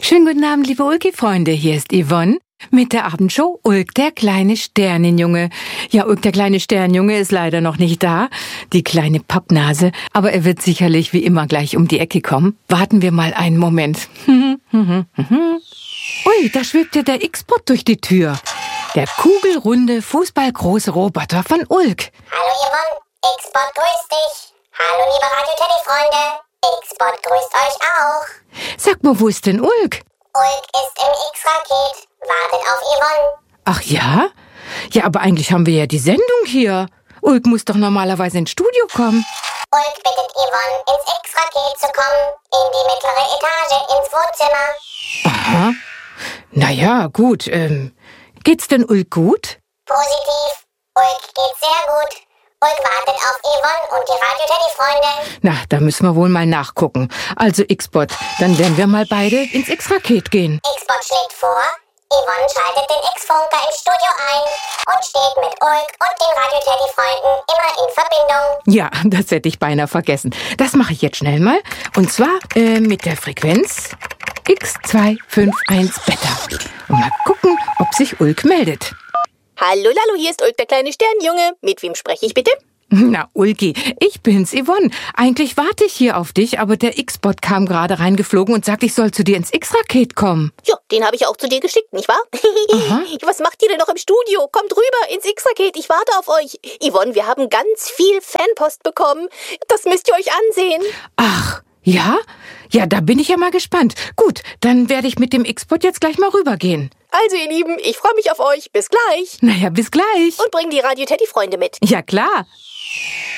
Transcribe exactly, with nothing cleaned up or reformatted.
Schönen guten Abend, liebe Ulki-Freunde. Hier ist Yvonne mit der Abendshow Ulk, der kleine Sternenjunge. Ja, Ulk, der kleine Sternenjunge ist leider noch nicht da, die kleine Pappnase. Aber er wird sicherlich wie immer gleich um die Ecke kommen. Warten wir mal einen Moment. Ui, da schwebt ja der X-Bot durch die Tür. Der kugelrunde, fußballgroße Roboter von Ulk. Hallo Yvonne, X-Bot grüßt dich. Hallo liebe Radio-Teddy-Freunde, X-Bot grüßt euch auch. Sag mal, wo ist denn Ulk? Ulk ist im X-Raket, wartet auf Yvonne. Ach ja? Ja, aber eigentlich haben wir ja die Sendung hier. Ulk muss doch normalerweise ins Studio kommen. Ulk bittet Yvonne, ins X-Raket zu kommen, in die mittlere Etage, ins Wohnzimmer. Aha. Naja, gut. Ähm, geht's denn Ulk gut? Positiv, Ulk geht sehr gut. Ulk wartet auf Yvonne und die Radio-Teddy-Freunde. Na, da müssen wir wohl mal nachgucken. Also X-Bot, dann werden wir mal beide ins X-Raket gehen. X-Bot schlägt vor, Yvonne schaltet den X-Funker ins Studio ein und steht mit Ulk und den Radio-Teddy-Freunden immer in Verbindung. Ja, das hätte ich beinahe vergessen. Das mache ich jetzt schnell mal. Und zwar äh, mit der Frequenz X zwei fünf eins Beta. Und mal gucken, ob sich Ulk meldet. Hallo, Lalo, hier ist Ulk, der kleine Sternenjunge. Mit wem spreche ich bitte? Na, Ulki, ich bin's, Yvonne. Eigentlich warte ich hier auf dich, aber der X-Bot kam gerade reingeflogen und sagt, ich soll zu dir ins X-Raket kommen. Ja, den habe ich auch zu dir geschickt, nicht wahr? Was macht ihr denn noch im Studio? Kommt rüber ins X-Raket, ich warte auf euch. Yvonne, wir haben ganz viel Fanpost bekommen. Das müsst ihr euch ansehen. Ach, ja? Ja, da bin ich ja mal gespannt. Gut, dann werde ich mit dem X-Bot jetzt gleich mal rübergehen. Also, ihr Lieben, ich freue mich auf euch. Bis gleich. Naja, bis gleich. Und bring die Radio-Teddy-Freunde mit. Ja, klar.